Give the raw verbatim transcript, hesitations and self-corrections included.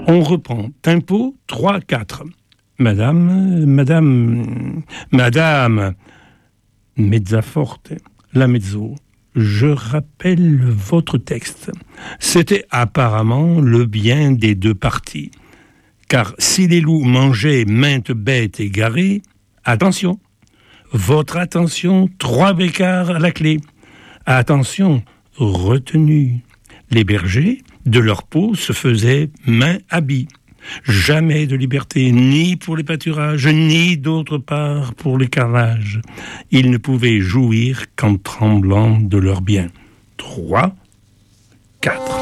On reprend. Tempo trois quatre. Madame, madame, madame, mezza forte, la mezzo. Je rappelle votre texte. C'était apparemment le bien des deux parties. Car si les loups mangeaient maintes bêtes égarées, attention, votre attention, trois bécards à la clé. Attention, retenue. Les bergers, de leur peau, se faisaient main habit. Jamais de liberté, ni pour les pâturages, ni d'autre part pour les carrages. Ils ne pouvaient jouir qu'en tremblant de leurs biens. Trois, quatre.